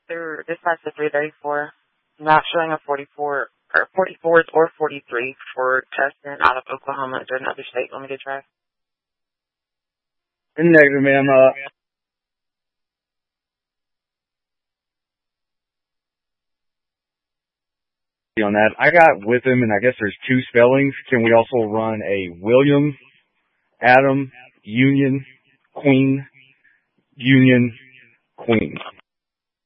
They're dispatched to 334. Not showing a 44 or 44s or 43 for testing out of Oklahoma. Is there another state want me to try? Negative, ma'am. On that, I got with him, and I guess there's two spellings. Can we also run a William, Adam, Union, Queen, Union, Queen?